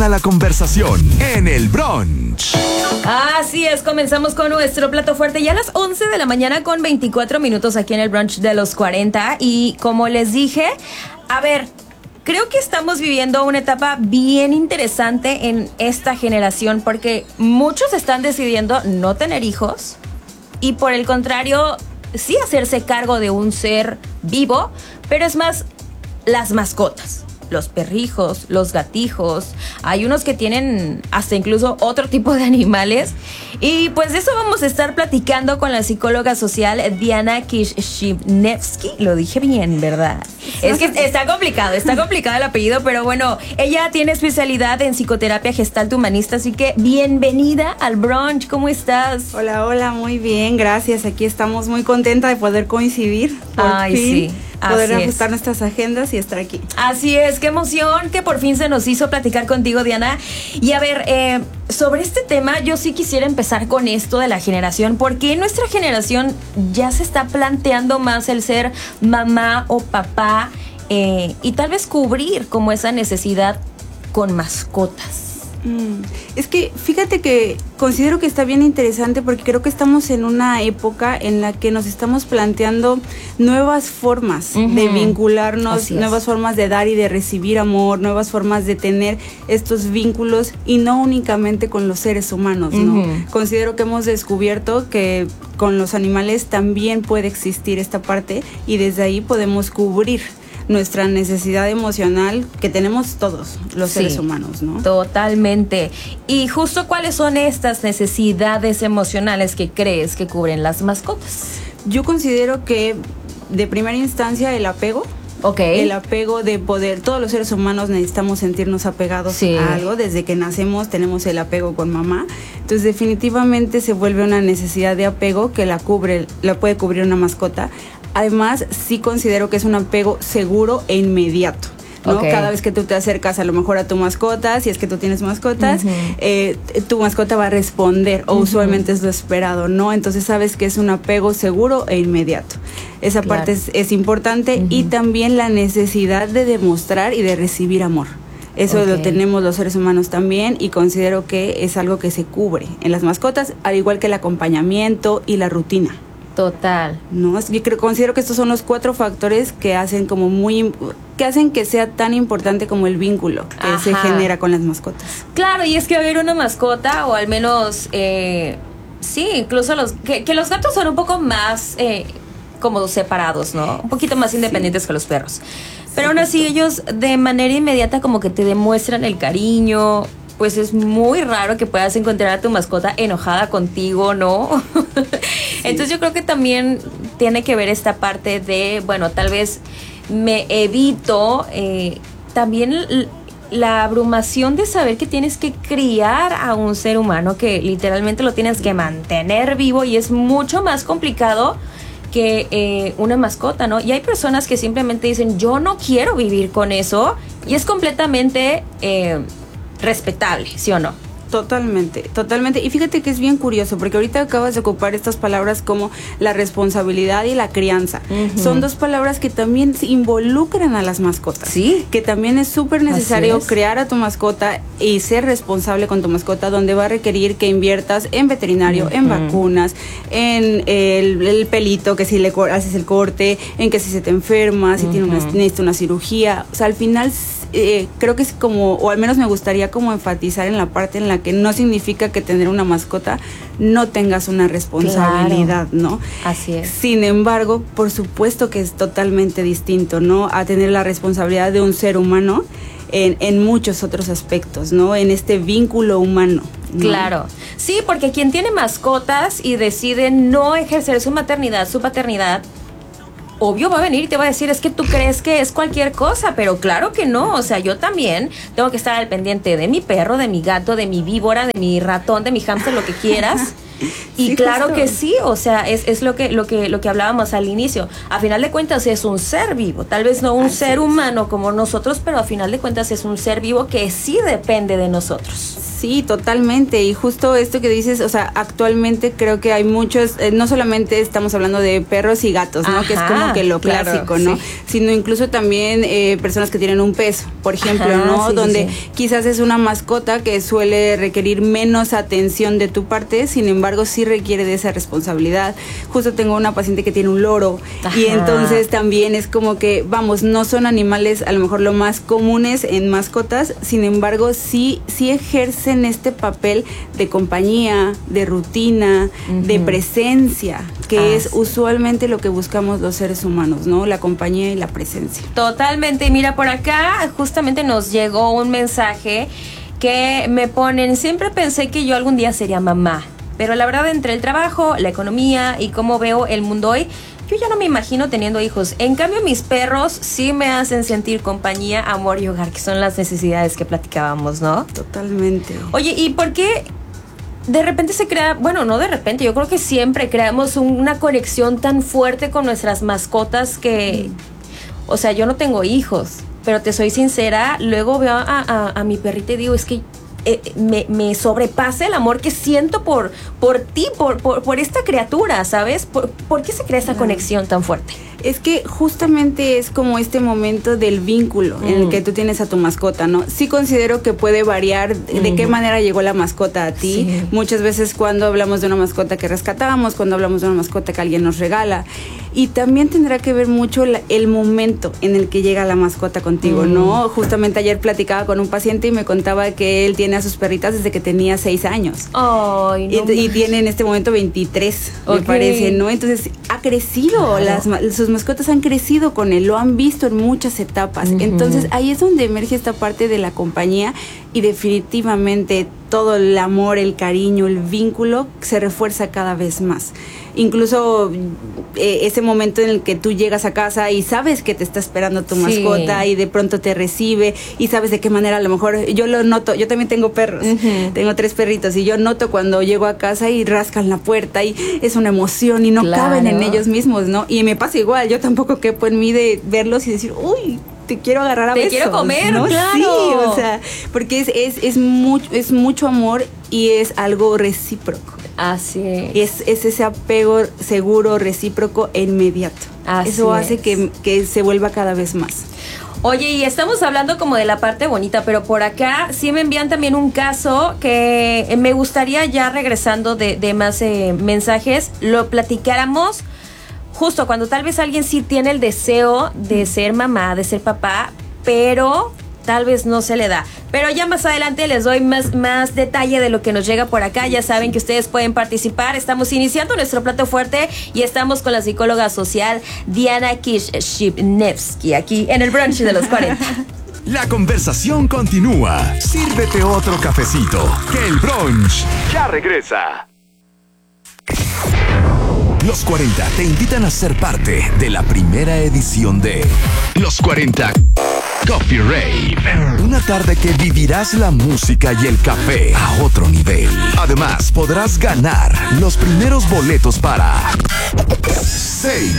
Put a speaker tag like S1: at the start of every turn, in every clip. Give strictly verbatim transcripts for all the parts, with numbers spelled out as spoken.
S1: A la conversación en el brunch.
S2: Así es, comenzamos con nuestro plato fuerte ya a las once de la mañana con veinticuatro minutos aquí en el brunch de los cuarenta. Y como les dije, a ver, creo que estamos viviendo una etapa bien interesante en esta generación porque muchos están decidiendo no tener hijos y por el contrario, sí hacerse cargo de un ser vivo, pero es más, las mascotas. Los perrijos, los gatijos, hay unos que tienen hasta incluso otro tipo de animales. Y pues de eso vamos a estar platicando con la psicóloga social Diana Kishivnevsky. Lo dije bien, ¿verdad? Es que está complicado, está complicado el apellido, pero bueno, ella tiene especialidad en psicoterapia gestalt humanista, así que bienvenida al brunch, ¿cómo estás?
S3: Hola, hola, muy bien, gracias. Aquí estamos muy contenta de poder coincidir. Por
S2: Ay,
S3: fin.
S2: sí.
S3: Poder
S2: Así
S3: ajustar
S2: es.
S3: nuestras agendas y estar aquí.
S2: Así es, qué emoción que por fin se nos hizo platicar contigo, Diana. Y a ver, eh, sobre este tema yo sí quisiera empezar con esto de la generación, porque en nuestra generación ya se está planteando más el ser mamá o papá eh, y tal vez cubrir como esa necesidad con mascotas.
S3: Mm, es que fíjate que considero que está bien interesante porque creo que estamos en una época en la que nos estamos planteando nuevas formas uh-huh. de vincularnos, nuevas formas de dar y de recibir amor, nuevas formas de tener estos vínculos y no únicamente con los seres humanos, ¿no? Uh-huh. Considero que hemos descubierto que con los animales también puede existir esta parte y desde ahí podemos cubrir nuestra necesidad emocional que tenemos todos los sí, seres humanos, ¿no?
S2: Totalmente. Y justo ¿cuáles son estas necesidades emocionales que crees que cubren las mascotas?
S3: Yo considero que de primera instancia el apego.
S2: Okay.
S3: El apego de poder, todos los seres humanos necesitamos sentirnos apegados sí. a algo, desde que nacemos tenemos el apego con mamá, entonces definitivamente se vuelve una necesidad de apego que la cubre, la puede cubrir una mascota. Además, sí considero que es un apego seguro e inmediato, ¿no? Okay. Cada vez que tú te acercas a lo mejor a tu mascota, si es que tú tienes mascotas, uh-huh. eh, tu mascota va a responder, o uh-huh. usualmente es lo esperado, ¿no? Entonces sabes que es un apego seguro e inmediato. Esa claro. parte es, es importante uh-huh. y también la necesidad de demostrar y de recibir amor. Eso okay. lo tenemos los seres humanos también y considero que es algo que se cubre en las mascotas, al igual que el acompañamiento y la rutina.
S2: Total.
S3: No, yo creo, considero que estos son los cuatro factores que hacen como muy, que hacen que sea tan importante como el vínculo que Ajá. se genera con las mascotas.
S2: Claro, y es que haber una mascota o al menos, eh, sí, incluso los, que, que los gatos son un poco más eh, como separados, ¿no? Un poquito más independientes sí. que los perros. Pero sí, aún así justo. Ellos de manera inmediata como que te demuestran el cariño. Pues es muy raro que puedas encontrar a tu mascota enojada contigo, ¿no? Sí. Entonces yo creo que también tiene que ver esta parte de, bueno, tal vez me evito eh, también l- la abrumación de saber que tienes que criar a un ser humano, que literalmente lo tienes que mantener vivo y es mucho más complicado que eh, una mascota, ¿no? Y hay personas que simplemente dicen, yo no quiero vivir con eso y es completamente... Eh, respetable, ¿sí o no?
S3: Totalmente, totalmente. Y fíjate que es bien curioso, porque ahorita acabas de ocupar estas palabras como la responsabilidad y la crianza. Uh-huh. Son dos palabras que también involucran a las mascotas.
S2: Sí.
S3: Que también es súper necesario es. crear a tu mascota y ser responsable con tu mascota, donde va a requerir que inviertas en veterinario, uh-huh. en vacunas, en el, el pelito, que si le haces el corte, en que si se te enferma, si uh-huh. tiene una, necesita una cirugía. O sea, al final... Eh, creo que es como, o al menos me gustaría como enfatizar en la parte en la que no significa que tener una mascota no tengas una responsabilidad, claro. ¿no?
S2: Así es.
S3: Sin embargo, por supuesto que es totalmente distinto, ¿no? A tener la responsabilidad de un ser humano en, en muchos otros aspectos, ¿no? En este vínculo humano, ¿no?
S2: Claro. Sí, porque quien tiene mascotas y decide no ejercer su maternidad, su paternidad, obvio va a venir y te va a decir, es que tú crees que es cualquier cosa, pero claro que no, o sea, yo también tengo que estar al pendiente de mi perro, de mi gato, de mi víbora, de mi ratón, de mi hámster, lo que quieras. Y sí, claro justo. que sí, o sea, es, es lo que, lo que, lo que hablábamos al inicio. A final de cuentas es un ser vivo, tal vez no un Así ser es. humano como nosotros, pero a final de cuentas es un ser vivo que sí depende de nosotros.
S3: Sí, totalmente. Y justo esto que dices, o sea, actualmente creo que hay muchos, eh, no solamente estamos hablando de perros y gatos, ¿no? Ajá, que es como que lo clásico, claro, ¿no? Sí. Sino incluso también eh, personas que tienen un peso, por ejemplo, Ajá, ¿no? Sí, Donde sí, sí. quizás es una mascota que suele requerir menos atención de tu parte, sin embargo, sí requiere de esa responsabilidad. Justo tengo una paciente que tiene un loro Ajá. y entonces también es como que, vamos, no son animales a lo mejor lo más comunes en mascotas, sin embargo, sí, sí ejercen en este papel de compañía, de rutina, uh-huh. de presencia, que ah, es sí. usualmente lo que buscamos los seres humanos, ¿no? La compañía y la presencia.
S2: Totalmente. Mira, por acá justamente nos llegó un mensaje que me ponen, siempre pensé que yo algún día sería mamá, pero la verdad entre el trabajo, la economía y cómo veo el mundo hoy, yo ya no me imagino teniendo hijos. En cambio, mis perros sí me hacen sentir compañía, amor y hogar, que son las necesidades que platicábamos, ¿no?
S3: Totalmente.
S2: Oye, ¿y por qué de repente se crea, bueno, no de repente, yo creo que siempre creamos una conexión tan fuerte con nuestras mascotas que, mm. o sea, yo no tengo hijos, pero te soy sincera, luego veo a, a, a mi perrita y digo, es que Eh, me, me sobrepasa el amor que siento por, por ti, por, por, por esta criatura, ¿sabes? ¿Por, por qué se crea esa conexión tan fuerte?
S3: Es que justamente es como este momento del vínculo mm. en el que tú tienes a tu mascota, ¿no? Sí considero que puede variar mm. de qué manera llegó la mascota a ti. Sí. Muchas veces cuando hablamos de una mascota que rescatamos, cuando hablamos de una mascota que alguien nos regala. Y también tendrá que ver mucho la, el momento en el que llega la mascota contigo, mm. ¿no? Justamente ayer platicaba con un paciente y me contaba que él tiene a sus perritas desde que tenía seis años.
S2: Ay, no
S3: y, y tiene en este momento veintitrés, okay. me parece, ¿no? Entonces ha crecido, claro. las, sus mascotas han crecido con él, lo han visto en muchas etapas. Uh-huh. Entonces ahí es donde emerge esta parte de la compañía y definitivamente todo el amor, el cariño, el vínculo se refuerza cada vez más. Incluso eh, ese momento en el que tú llegas a casa y sabes que te está esperando tu sí. mascota y de pronto te recibe y sabes de qué manera, a lo mejor yo lo noto, yo también tengo perros, uh-huh. tengo tres perritos y yo noto cuando llego a casa y rascan la puerta y es una emoción y no claro. caben en ellos mismos, ¿no? Y me pasa igual, yo tampoco quepo en mí de verlos y decir, uy, te quiero agarrar a
S2: te
S3: besos.
S2: Te quiero comer,
S3: ¿no?
S2: claro.
S3: Sí, o sea, porque es, es, es, mucho, es mucho amor y es algo recíproco.
S2: Así es.
S3: Es, es ese apego seguro, recíproco e inmediato. Así Eso hace es. que, que se vuelva cada vez más.
S2: Oye, y estamos hablando como de la parte bonita, pero por acá sí me envían también un caso que me gustaría ya regresando de, de más eh, mensajes, lo platicáramos justo cuando tal vez alguien sí tiene el deseo de ser mamá, de ser papá, pero tal vez no se le da. Pero ya más adelante les doy más, más detalle de lo que nos llega por acá. Ya saben que ustedes pueden participar. Estamos iniciando nuestro plato fuerte y estamos con la psicóloga social Diana Kishipnevsky aquí en el brunch de los cuarenta.
S1: La conversación continúa. Sírvete otro cafecito, que el brunch ya regresa. Los cuarenta te invitan a ser parte de la primera edición de Los cuarenta Coffee Rave. Una tarde que vivirás la música y el café a otro nivel. Además, podrás ganar los primeros boletos para seis.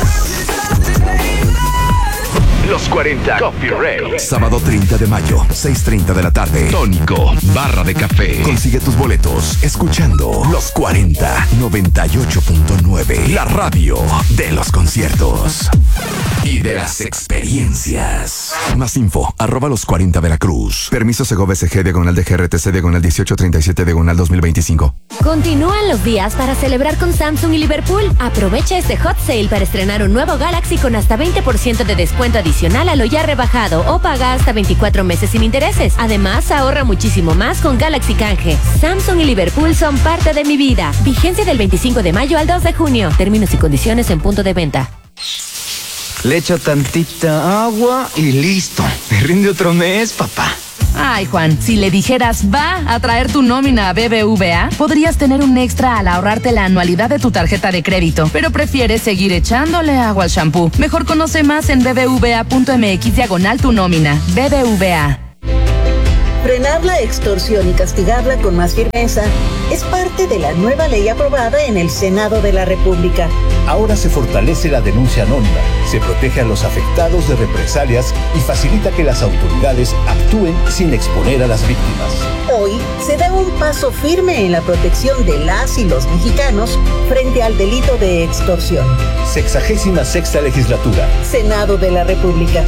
S1: Los cuarenta Coffee Rave. Sábado treinta de mayo, seis treinta de la tarde. Tónico, barra de café. Consigue tus boletos escuchando Los cuarenta, noventa y ocho punto nueve. La radio de los conciertos y de las experiencias. Más info, arroba los cuarenta Veracruz. Permiso Segovia S G, diagonal de G R T C, diagonal dieciocho treinta y siete, diagonal dos mil veinticinco.
S4: Continúan los días para celebrar con Samsung y Liverpool. Aprovecha este hot sale para estrenar un nuevo Galaxy con hasta veinte por ciento de descuento adicional a lo ya rebajado o paga hasta veinticuatro meses sin intereses. Además, ahorra muchísimo más con Galaxy Canje. Samsung y Liverpool son parte de mi vida. Vigencia del veinticinco de mayo al dos de junio. Términos y condiciones en punto de venta.
S5: Le echo tantita agua y listo. Me rinde otro mes, papá.
S6: Ay, Juan, si le dijeras va a traer tu nómina a B B V A, podrías tener un extra al ahorrarte la anualidad de tu tarjeta de crédito, pero prefieres seguir echándole agua al shampoo. Mejor conoce más en bbva.mx diagonal tu nómina. B B V A.
S7: Frenar la extorsión y castigarla con más firmeza es parte de la nueva ley aprobada en el Senado de la República.
S8: Ahora se fortalece la denuncia anónima, se protege a los afectados de represalias y facilita que las autoridades actúen sin exponer a las víctimas.
S7: Hoy se da un paso firme en la protección de las y los mexicanos frente al delito de extorsión.
S8: Sexagésima sexta legislatura.
S7: Senado de la República.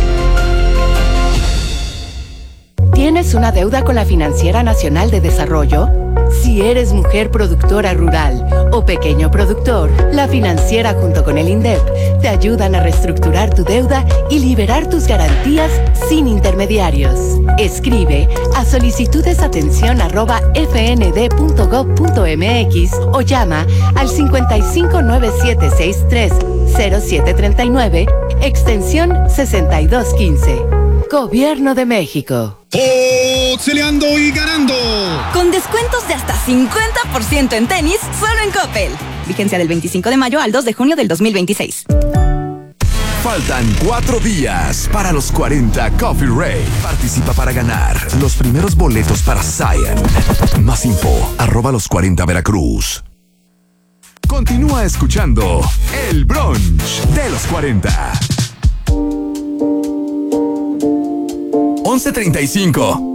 S9: ¿Tienes una deuda con la Financiera Nacional de Desarrollo? Si eres mujer productora rural o pequeño productor, la Financiera junto con el INDEP te ayudan a reestructurar tu deuda y liberar tus garantías sin intermediarios. Escribe a solicitudesatención arroba fnd.gov.mx o llama al cincuenta y cinco nueve siete sesenta y tres cero siete treinta y nueve, extensión sesenta y dos quince. Gobierno de México.
S10: ¡Oxeleando y ganando!
S11: Con descuentos de hasta cincuenta por ciento en tenis, solo en Coppel. Vigencia del veinticinco de mayo al dos de junio del dos mil veintiséis.
S1: Faltan cuatro días para los cuarenta Coffee Rave. Participa para ganar los primeros boletos para Zion. Más info, arroba los cuarenta Veracruz. Continúa escuchando El Brunch de los cuarenta. once treinta y cinco.